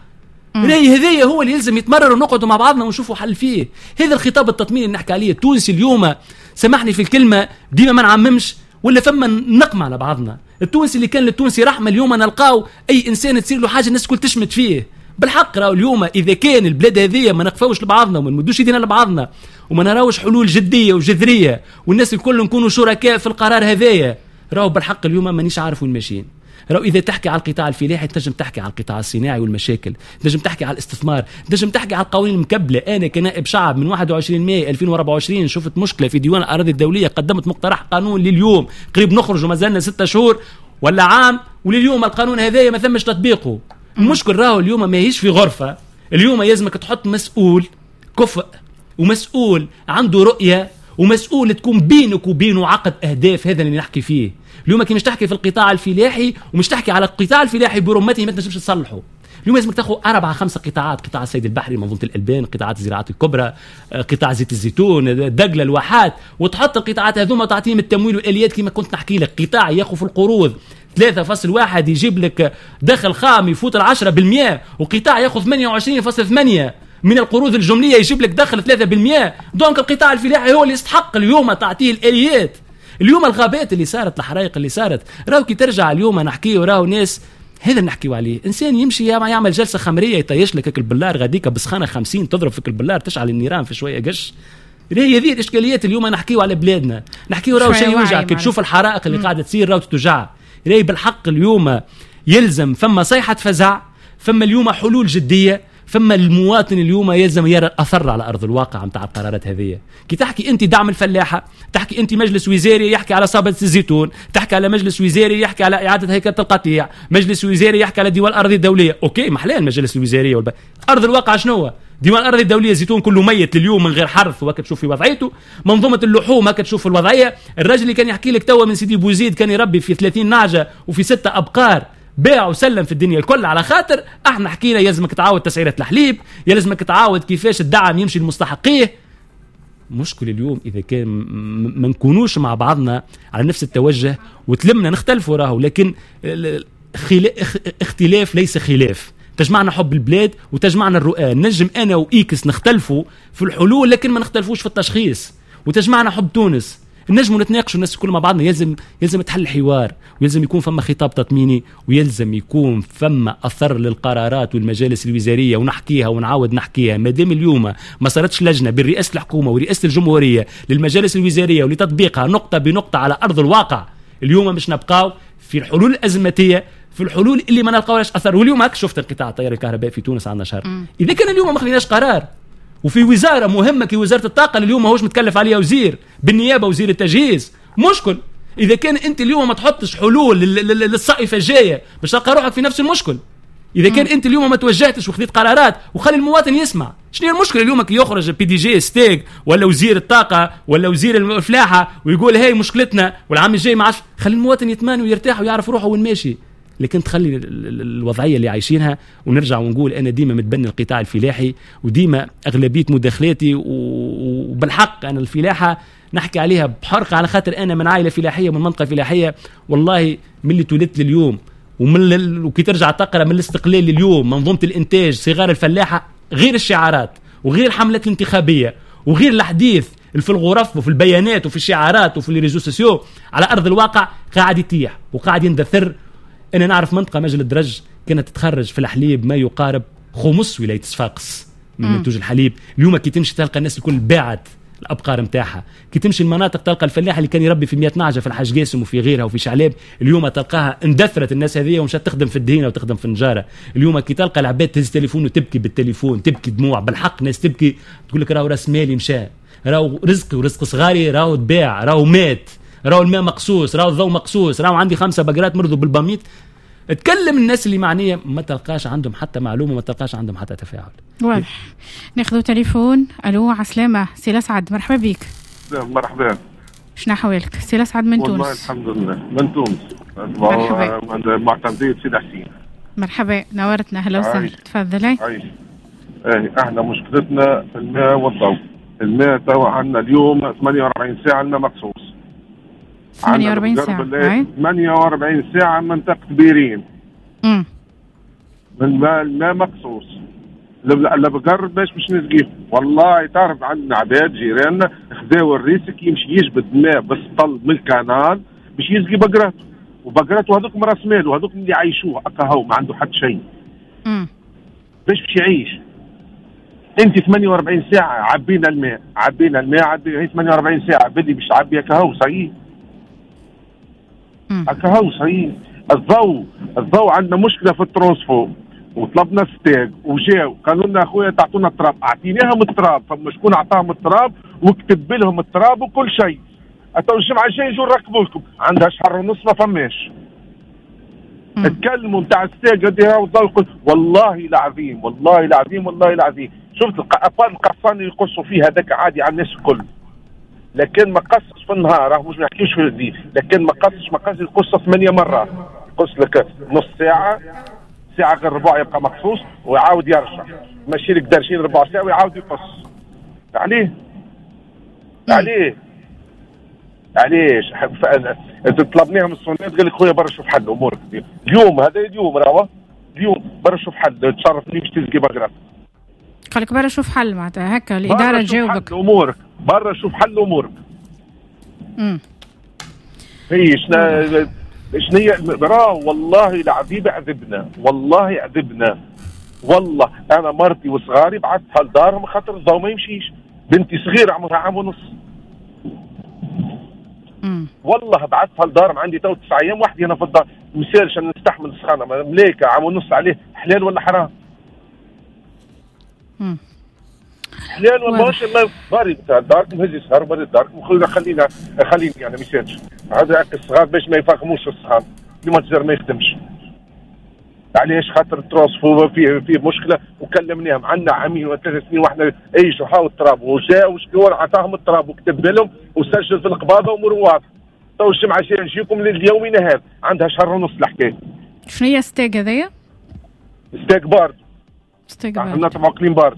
هذايا هو اللي يلزم يتمرر ونقعدوا مع بعضنا ونشوفوا حل فيه. هذا الخطاب التطميني اللي نحكي عليه. التونسي اليوم سامحني في الكلمة ديما ما نعممش ولا فما نقمع على بعضنا. التونسي اللي كان للتونسي رحمة اليوم نلقاو أي إنسان تصير له حاجة الناس كل تشمت فيه بالحق. راهو اليوم إذا كان البلاد هذه ما نقفوش لبعضنا وما نمدوش يدينا لبعضنا وما نراوش حلول جدية وجذرية والناس الكل نكونوا شركاء في القرار هذايا، راهو بالحق اليوم مانيش عارف وين ماشيين. راهو إذا تحكي على القطاع الفلاحي تنجم تحكي على القطاع الصناعي والمشاكل، تنجم تحكي على الاستثمار، تنجم تحكي على القوانين المكبلة. أنا كنائب شعب من 21 ماي 2024 شفت مشكلة في ديوان الأراضي الدولية، قدمت مقترح قانون لليوم قريب نخرج وما زلنا 6 شهور ولا عام ولليوم القانون هذايا ما ثمش تطبيقه. المشكل راهو اليوم ما هيش في غرفة. اليوم يلزمك تحط مسؤول كفء ومسؤول عنده رؤية ومسؤول تكون بينك وبينه عقد أهداف. هذا اللي نحكي فيه اليوم. كي مش تحكي في القطاع الفلاحي ومش تحكي على القطاع الفلاحي برمته ما تنجمش تصلحه. اليوم لازمك تاخذ 4-5 قطاعات: قطاع الصيد البحري، منظومة الألبان، قطاعات الزراعات الكبرى، قطاع زيت الزيتون، الدقلة، الواحات، وتحط القطاعات هذوما وتعطيهم التمويل والآليات كما كنت نحكي لك. قطاع ياخذ في القروض 3.1 يجيب لك دخل خام يفوت 10%، وقطاع ياخذ 28.8 من القروض الجملية يجيب لك دخل 3%. دونك القطاع الفلاحي هو اللي يستحق اليوم تعطيه الآليات. اليوم الغابات اللي صارت، الحرائق اللي صارت، راهو كي ترجع اليوم نحكيه راهو ناس هذا نحكيو عليه. انسان يمشي يعمل جلسه خمريه يطيش لك البلار غاديك بسخانه 50 تضرب فيك البلار تشعل النيران في شويه قش. هي هذه الاشكاليات اليوم نحكيو على بلادنا. نحكيو راهو شيء يوجع كي تشوف الحرائق اللي قاعده تصير راهو تتوجع. راهي بالحق اليوم يلزم فما صيحه فزع، فما اليوم حلول جديه، فما المواطن اليوم يلزم يرى الأثر على أرض الواقع متاع القرارات هذه. كي تحكي أنت دعم الفلاحة، تحكي أنت مجلس وزاري يحكي على صابة الزيتون، تحكي على مجلس وزاري يحكي على إعادة هيكلة القطيع، مجلس وزاري يحكي على ديوان الأراضي الدولية. أوكي محلاه المجلس الوزارية أرض الواقع شنو هو؟ ديوان الأراضي الدولية الزيتون كله ميت لليوم من غير حرث وهكا تشوف في وضعيته. منظومة اللحوم هكا تشوف الوضعية. الراجل اللي كان يحكي لك توا من سيدي بوزيد كان يربي في 30 نعجة وفي 6 أبقار، باع وسلم في الدنيا الكل على خاطر احنا حكينا يلزمك تعاود تسعيرة الحليب، يلزمك تعاود كيفاش الدعم يمشي لمستحقيه. مشكل اليوم اذا كان ما نكونوش مع بعضنا على نفس التوجه وتلمنا نختلفوا راهو، لكن اختلاف ليس خلاف. تجمعنا حب البلاد وتجمعنا الرؤى. نجم انا وايكس نختلفوا في الحلول لكن ما نختلفوش في التشخيص. وتجمعنا حب تونس. نجموا نتناقشوا الناس كل مع بعضنا. يلزم تحل حوار، ويلزم يكون فما خطاب تطميني، ويلزم يكون فما اثر للقرارات والمجالس الوزاريه، ونحكيها ونعاود نحكيها. ما دام اليوم ما صارتش لجنه بين رئاسه الحكومه ورئاسه الجمهوريه للمجالس الوزاريه ولتطبيقها نقطه بنقطه على ارض الواقع، اليوم مش نبقاو في الحلول الازماتيه، في الحلول اللي ما نلقاوش اثر. واليوم هاك شفت انقطاع التيار الكهربائي في تونس عندنا شهر. اذا كان اليوم ما خليناش قرار، وفي وزاره مهمه كوزاره الطاقه اللي اليوم ماهوش متكلف عليها وزير بالنيابه وزير التجهيز، مشكل. اذا كان انت اليوم ما تحطش حلول للصائفه الجايه باش تلقى روحك في نفس المشكل. اذا كان انت اليوم ما توجهتش وخذيت قرارات وخلي المواطن يسمع. شنو هي المشكله اليوم كي يخرج بي دي جي ستيك ولا وزير الطاقه ولا وزير الفلاحه ويقول هاي مشكلتنا والعام الجاي ما عادش، خلي المواطن يطمئن ويرتاح ويعرف روحه وين ماشي. لكن تخلي الوضعيه اللي عايشينها. ونرجع ونقول انا ديما متبني القطاع الفلاحي، وديما اغلبيه مداخلاتي وبالحق انا الفلاحه نحكي عليها بحرقه، على خاطر انا من عائله فلاحيه ومن منطقه فلاحيه. والله من اللي تولدت لليوم وكي ترجع تقرا من الاستقلال لليوم منظومه الانتاج صغار الفلاحه، غير الشعارات وغير الحملات الانتخابيه وغير الحديث في الغرف وفي البيانات وفي الشعارات وفي الريزو سوسيو، على ارض الواقع قاعد يتيح وقاعد يندثر. انا نعرف منطقه مجل الدرج كانت تتخرج في الحليب ما يقارب خمس ولايه صفاقس من منتوج الحليب. اليوم كي تمشي تلقى الناس الكل باعت الابقار نتاعها. كي تمشي المناطق تلقى الفلاح اللي كان يربي في 100 نعجه في الحاج قاسم وفي غيرها وفي شعلاب، اليوم تلقاها اندثرت الناس هذه ومشات تخدم في الدهينه وتخدم في النجاره. اليوم كي تلقى العباد تهز تليفون وتبكي بالتليفون، تبكي دموع بالحق، ناس تبكي تقول لك راهو راس مالي مشى، راهو رزقي ورزق صغاري راهو تباع، راهو مات، راهو الماء مقصوص، راهو الضوء مقصوص، راهو عندي 5 بقرات مرضوا بالباميت. اتكلم الناس اللي معنيه ما تلقاش عندهم حتى معلومه، ما تلقاش عندهم حتى تفاعل. واضح. ناخذ تليفون. الو عسلامه سي الاسعد، مرحبا بك. مرحبا. شنو حوالك؟ سي الاسعد من تونس. والله الحمد لله من تونس. مرحبا. معتمدية سيدي حسين. مرحبا نورتنا، اهلا وسهلا. تفضلي. احنا مشكلتنا الماء والضوء. الماء توا عندنا اليوم 48 ساعه الماء مخصوص. 48 ساعه 48 ساعه منطقه بيرين. من الماء مقصوص. لا بقرب باش نسقيه. والله تعرف عندنا عباد جيراننا خذاو الريسك يمشي يجبد ماء بالسطل من الكانال باش يسقي بقراته، وبقراته هذوك من راس ماله، هذوك اللي يعيشوه هكا هو ما عنده حتى شيء. باش يعيش؟ انت 48 ساعه عبينا الماء هي 48 ساعه بدي باش تعبي هكا هو صحيح. هكا هو صحيح. الضوء عندنا مشكله في الترانسفور، وطلبنا ستاج وجاو قالوا لنا اخويا تعطونا التراب، اعطيناهم التراب، فما شكون اعطاهم التراب وكتب لهم التراب وكل شيء. اتوا الجمعه الجايه نجوا نركبوا لكم، عندها شهر ونص ما فماش. اتكلموا نتاع ستاج هذه والضوء، والله العظيم شفت القصان اللي يقصوا فيه هذاك عادي على الناس الكل، لكن ما قصش في النهار، راهو مش ما نحكيوش في الليل، لكن ما قصش يقص 8 مرات، يقص لك نص ساعه غير ربع يبقى مخصوص ويعاود يرجع، ماشي لك دارشين ربع ساعه ويعاود يقص. علاش طلبناهم الصونات قال لك خويا برا شوف حل امورك اليوم، هذا اليوم برا شوف حل تصرف ليش تلقي بقرات. قال لك برا شوف حل معناتها هكا الاداره تجاوبك امورك برا شوف حل امورك. هي شنو هي والله العظيم عذبنا والله انا مرتي وصغاري بعثتها لدارهم خاطر الضوء ما يمشيش، بنتي صغيره عمرها عام ونص والله بعثتها لدارهم، عندي تو 9 ايام وحدي انا في الدار، مسالش انا نستحمل السخانه مليكه عام ونص عليه، حلال ولا حرام؟ حلال ولا ماهوش؟ باري داركم هزي صغار باري داركم خليني يعني ما يسالش هذا الصغار باش ما يفهموش السخان اللي ما تزر ما يخدمش. علاش؟ خاطر الترانسفور فيه مشكله، وكلمناهم عندنا عامين و3 سنين واحنا ايشوا حاول التراب، وجاء وشكون عطاهم التراب وكتب لهم وسجل في القباضه امور واضحه. تو الجمعه الجايه نجيكم لليومين هذا، عندها شهر ونص الحكايه. شنو هي ستيك هذايا؟ ستيك بارد. احنا معقلين بارد.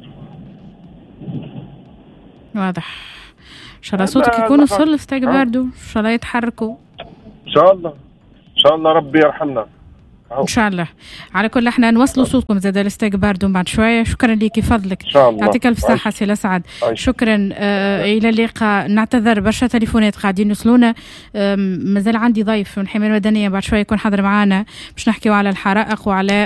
واضح. ان شاء الله صوتك يكون وصل ستيك باردو، ان شاء الله يتحركوا. ان شاء الله ربي يرحمنا. ان شاء الله. على كل احنا نوصلوا صوتكم زاد الاستاذ باردو بعد شويه. شكرا لك فضلك، يعطيك الف صحه سي الاسعد. شكرا. الى اللقاء. نعتذر برشا تليفونات قاعدين يوصلونا. مازال عندي ضيف من الحمايه المدنيه بعد شويه يكون حاضر معنا باش نحكيو على الحرائق وعلى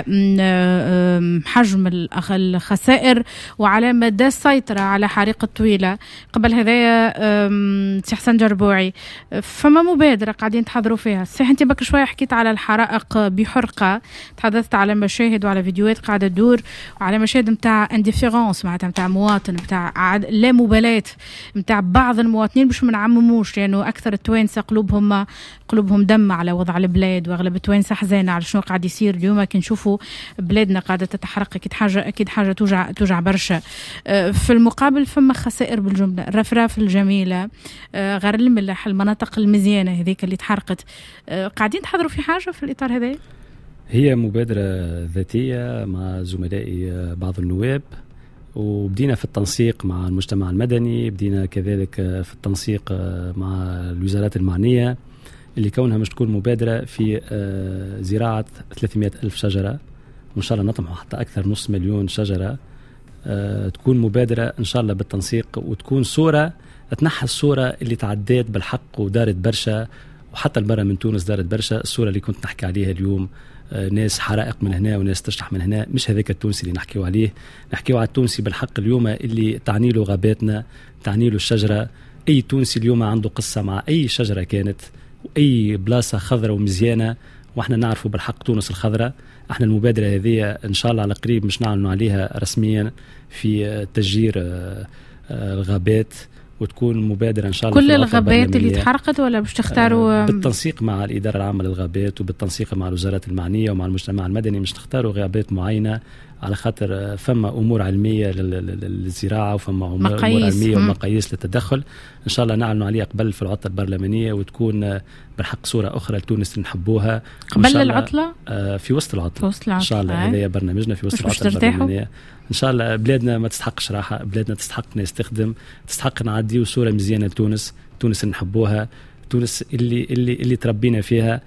حجم الخسائر وعلى مدى السيطره على حريق الطويله. قبل هذايا سي حسن جربوعي فما مبادره قاعدين تحضروا فيها. صحيح انت بكر شويه حكيت على الحرائق بحرقه، تحدثت على مشاهد وعلى فيديوهات قاعده تدور وعلى مشاهد نتاع انديفيرونس معناتها نتاع مواطن نتاع لا مبالاه نتاع بعض المواطنين باش ما نعمموش، لانه اكثر التوانسه قلوبهم دم على وضع البلاد، واغلب التوانسه حزانه على شنو قاعد يصير اليوم. كي نشوفوا بلادنا قاعده تتحرق اكيد حاجه توجع برشا. في المقابل فما خسائر بالجمله، الرفراف الجميله، غير الملح، المناطق المزيانه هذيك اللي تحرقت. قاعدين تحضروا في حاجه في الاطار هذا؟ هي مبادرة ذاتية مع زملائي بعض النواب، وبدينا في التنسيق مع المجتمع المدني، بدينا كذلك في التنسيق مع الوزارات المعنية اللي كونها مش تكون مبادرة في زراعة 300 ألف شجرة، وإن شاء الله نطمح حتى أكثر 500,000 شجرة. تكون مبادرة إن شاء الله بالتنسيق، وتكون صورة تنحى الصورة اللي تعديت بالحق ودارت برشا، وحتى البرة من تونس دارت برشا. الصورة اللي كنت نحكي عليها اليوم، ناس حرائق من هنا وناس تشرح من هنا، مش هذاك التونسي اللي نحكيو عليه. نحكيو على التونسي بالحق اليوم اللي تعني له غاباتنا، تعني له الشجرة. أي تونسي اليوم عنده قصة مع أي شجرة كانت وأي بلاصة خضرة ومزيانة، وإحنا نعرفوا بالحق تونس الخضرة. إحنا المبادرة هذه إن شاء الله على قريب مش نعلنوا عليها رسميا في تشجير الغابات، وتكون مبادرة إن شاء الله كل الغابات اللي تحرقت، ولا باش تختاروا بالتنسيق مع الإدارة العامة للغابات وبالتنسيق مع الوزارات المعنية ومع المجتمع المدني، مش نختاروا غابات معينة على خاطر فما أمور علمية للزراعة وفما أمور علمية ومقاييس للتدخل. إن شاء الله نعلنوا عليها قبل في العطلة البرلمانية، وتكون بالحق صورة أخرى لتونس اللي نحبوها قبل العطلة، في وسط العطلة إن شاء الله. هذا برنامجنا في وسط العطلة البرلمانية إن شاء الله. بلادنا ما تستحقش راحة، بلادنا تستحق نستخدم، تستحق نعديو صورة مزيانة لتونس، تونس اللي نحبوها، تونس اللي تربينا فيها.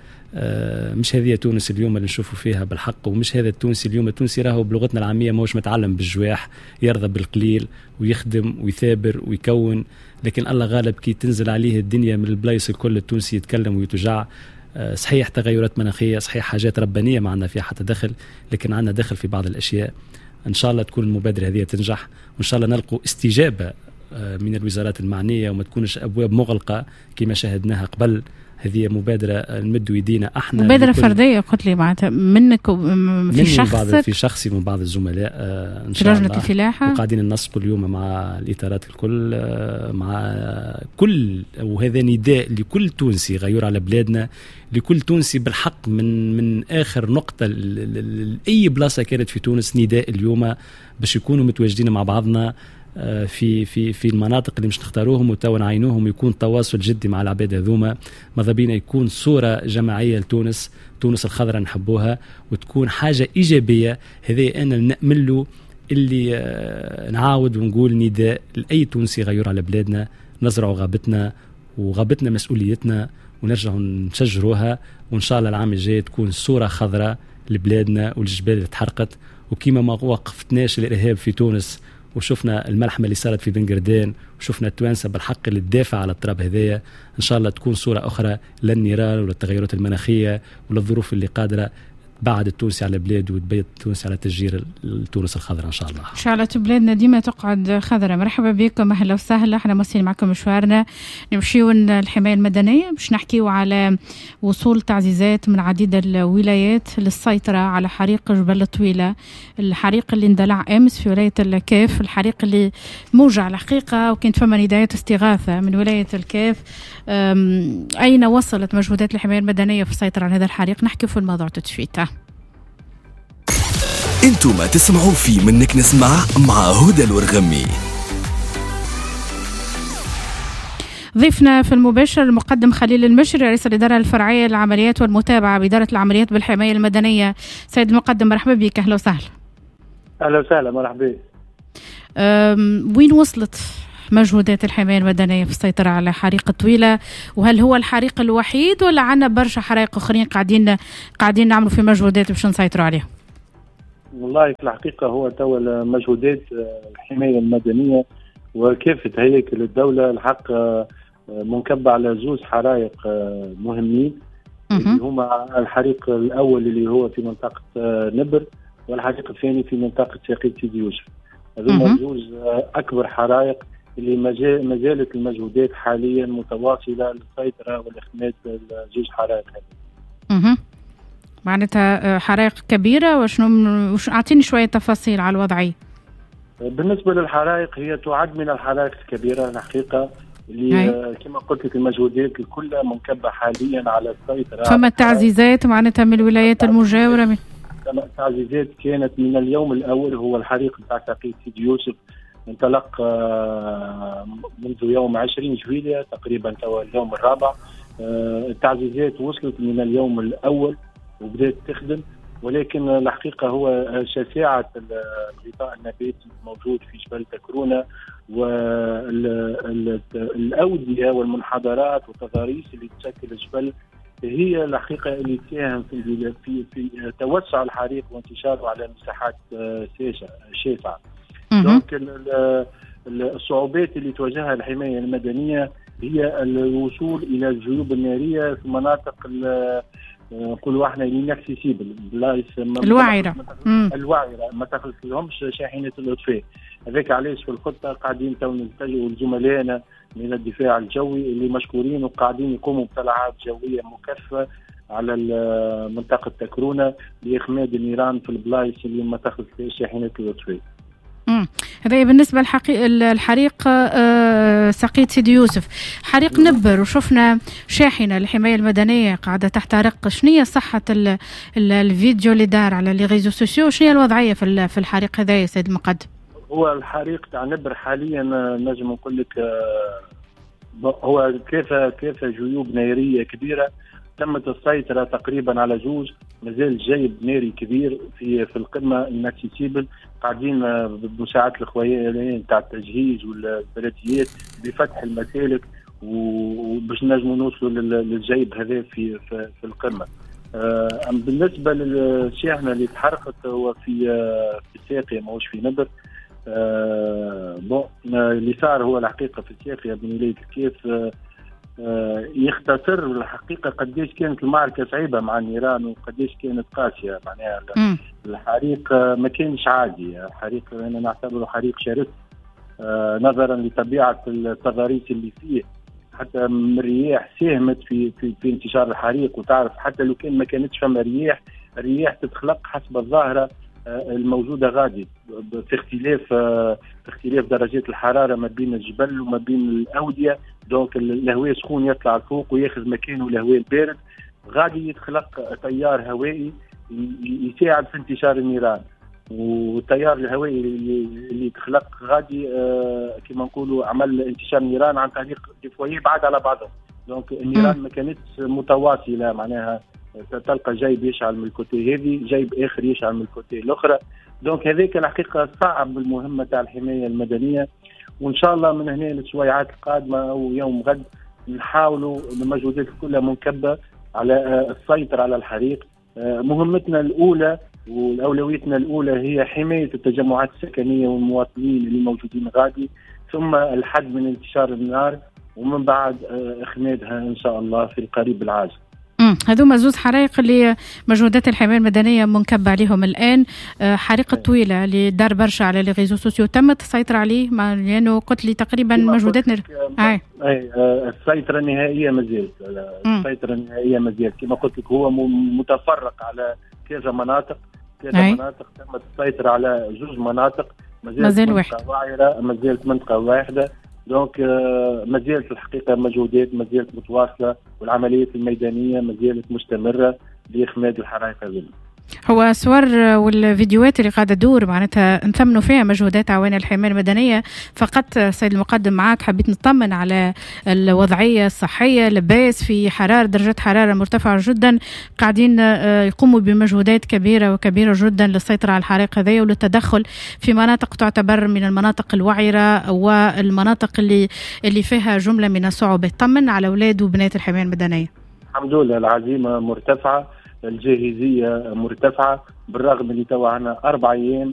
مش هذه تونس اليوم اللي نشوفوا فيها بالحق، ومش هذا التونسي اليوم. التونسي راهو بلغتنا العامية موش متعلم بالجواح، يرضى بالقليل ويخدم ويثابر ويكون، لكن الله غالب كي تنزل عليه الدنيا من البلايص الكل التونسي يتكلم ويتجع. صحيح تغيرات مناخية، صحيح حاجات ربانية ما عندنا فيها حتى دخل، لكن عندنا دخل في بعض الأشياء. إن شاء الله تكون المبادرة هذه تنجح، وإن شاء الله نلقوا استجابة من الوزارات المعنية، وما تكونش أبواب مغلقة كما شاهدناها قبل. هذه مبادرة نمد يدينا احنا، مبادرة فردية قلت لي معناتها منك في شخصك، في شخصي من بعض الزملاء ان شاء الله في لجنة الفلاحة، وقاعدين ننسقوا اليوم مع الإطارات الكل، مع كل، وهذا نداء لكل تونسي غيور على بلادنا، لكل تونسي بالحق من آخر نقطة أي بلاصة كانت في تونس. نداء اليوم باش يكونوا متواجدين مع بعضنا في المناطق اللي مش نختاروهم وتوا نعينوهم، يكون تواصل جدي مع العباد هذوما. ماذا بينا يكون صورة جماعية لتونس، تونس الخضراء نحبوها، وتكون حاجة إيجابية. هذا أنا نأمل له، اللي نعاود ونقول نداء لأي تونسي غيور على بلادنا، نزرعوا غابتنا، وغابتنا مسؤوليتنا، ونرجعوا نشجروها، وإن شاء الله العام الجاي تكون صورة خضراء لبلادنا والجبال اللي تحرقت. وكيما ما وقفتناش الإرهاب في تونس، وشفنا الملحمة اللي صارت في بنغردان، وشفنا التوانسة بالحق اللي تدافع على التراب هذايا، إن شاء الله تكون صورة أخرى للنيران وللتغيرات المناخية وللظروف اللي قادرة بعد التونسي على بلاد وتبيت التونسي على تشجير تونس الخضراء إن شاء الله. إن شاء الله بلادنا ديما تقعد خضراء. مرحبا بكم، أهلا وسهلا. احنا ماشيين معكم مشوارنا، نمشيو الحماية المدنية باش نحكيو على وصول تعزيزات من عديد الولايات للسيطرة على حريق جبل الطويلة، الحريق اللي اندلع أمس في ولاية الكاف، الحريق اللي موجع الحقيقة، وكانت فما نداءات استغاثة من ولاية الكاف. أين وصلت مجهودات الحماية المدنية في السيطرة على هذا الحريق؟ نحكي في الموضوع تتشفيته. انتم ما تسمعوا في منك نسمع مع هدى الورغمي. ضيفنا في المباشر المقدم خليل المشري، رئيس الإدارة الفرعية للعمليات والمتابعة بإدارة العمليات بالحماية المدنية. سيد المقدم مرحبا بك، أهلا وسهلا. أهلا وسهلا، مرحبا. وين وصلت مجهودات الحماية المدنية في السيطرة على حريق طويلة؟ وهل هو الحريق الوحيد ولا عندنا برشا حرائق أخرين قاعدين نعملوا في مجهودات باش نسيطروا عليهم؟ والله في الحقيقة هو توا مجهودات الحماية المدنية وكافة هياكل الدولة الحق منكبة على زوز حرائق مهمين اللي هما الحريق الأول اللي هو في منطقة نبر والحريق الثاني في منطقة ساقية سيدي يوسف. هذوما زوز أكبر حرائق اللي ما زالت المجهودات حاليا متواصلة للسيطرة والإخماد زوج حرائق هذه. معناتها حرائق كبيرة وشنو أعطيني شوية تفاصيل على الوضعية. بالنسبة للحرائق هي تعد من الحرائق الكبيرة الحقيقة اللي كما قلت لك المجهودات كلها منكبة حاليا على السيطرة. فما تعزيزات معناتها من الولايات المجاورة؟ التعزيزات كانت من اليوم الأول. هو الحريق بتاع ساقية سيدي يوسف انطلق منذ يوم 20 جويلية تقريبا توا اليوم الرابع. التعزيزات وصلت من اليوم الأول وبدأت تخدم، ولكن الحقيقة هو شساعة الغطاء النباتي الموجود في جبل تكرونة والأودية والمنحدرات والتضاريس اللي تشكل الجبل هي الحقيقة اللي تساهم في توسع الحريق وانتشاره على مساحات شاسعة. دونك الصعوبات اللي تواجهها الحماية المدنية هي الوصول إلى الجيوب النارية في مناطق نقولوا احنا inaccessible بلايص الوعرة ما تخلص لهمش شاحنة الإطفاء. هذاك علاش في الخطة قاعدين تو نلتجئوا لزملائنا من الدفاع الجوي اللي مشكورين وقاعدين يقوموا بطلعات جوية مكثفة على منطقة تكرونة لإخماد النيران في البلايص اللي ما تخلص شاحنة الإطفاء. هذا بالنسبة للحريق ساقية سيدي يوسف. حريق نبر وشفنا شاحنة الحماية المدنية قاعدة تحترق. شنية صحة الفيديو اللي دار على لي ريزو سوسيو؟ شنية الوضعية في الحريق هذا يا سيد المقدم؟ هو الحريق تاع نبر حاليا نجم نقول لك هو كيف جيوب نارية كبيرة تمت السيطرة تقريبا على زوج. مازال جيب ناري كبير في القمة inaccessible. قاعدين بمساعدة الخويين تاع التجهيز والبلديات بفتح المسالك وباش نجموا نوصلوا للجيب هذا في القمة. بالنسبة للشاحنة اللي تحرقت هو في ساقية ماهوش في نبر. اللي صار هو الحقيقة في ساقية بن ولاية الكيف يختصر الحقيقة قديش كانت المعركة صعيبة مع النيران وقديش كانت قاسية. معناها الحريق ما كانش عادي. الحريق أنا نعتبره حريق شرس نظرا لطبيعة التضاريس اللي فيه. حتى من الرياح ساهمت في انتشار الحريق. وتعرف حتى لو كان ما كانتش فما الرياح تتخلق حسب الظاهرة الموجودة غادي في اختلاف درجات الحرارة ما بين الجبل وما بين الأودية. دونك الهواء سخون يطلع لفوق وياخذ مكانه الهواء البارد. غادي يتخلق تيار هوائي يساعد في انتشار النيران. والتيار الهوائي اللي يتخلق غادي كما نقولوا عمل انتشار النيران عن طريق دفويه بعاد على بعضهم. دونك النيران ما كانتش متواصله. معناها تلقى جيب يشعل من الكوتي هذه جيب اخر يشعل من الكوتي الاخرى. دونك هذيك الحقيقه صعب المهمه تاع الحمايه المدنيه. وان شاء الله من هنا للاسبوعات القادمه او يوم غد نحاولوا المجهودات كلها منكبه على السيطره على الحريق. مهمتنا الاولى والاولويتنا الاولى هي حمايه التجمعات السكنيه والمواطنين اللي موجودين غادي، ثم الحد من انتشار النار، ومن بعد اخمادها ان شاء الله في القريب العاجل. هذوما زوز حرائق اللي مجهودات الحماية المدنية منكبة عليهم الآن. حريق الطويلة اللي دار برشا على لي ريزو سوسيو تمت السيطرة عليه لأنه قلت لي تقريبا مجهوداتنا السيطرة النهائية مازالت. السيطرة النهائية مازالت كما قلت لك. هو متفرق على كذا مناطق تمت السيطرة على زوج مناطق. مازال مازالت منطقة واحدة. دونك مازالت الحقيقة مجهودات مازالت متواصلة، والعمليات الميدانية مازالت مستمرة لإخماد الحرائق هذه. هو صور والفيديوهات اللي قاعدة تدور معناتها نثمنوا فيها مجهودات عوان الحماية المدنية. فقط سيد المقدم معاك حبيت نطمن على الوضعية الصحية، لباس في حرارة درجة حرارة مرتفعة جدا، قاعدين يقوموا بمجهودات كبيرة جدا للسيطرة على الحريق هذه وللتدخل في مناطق تعتبر من المناطق الوعرة والمناطق اللي فيها جملة من الصعوبات. طمن على أولاد وبنات الحماية المدنية. الحمد لله العزيمة مرتفعة، الجاهزية مرتفعة، بالرغم اللي توا عنا 4 أيام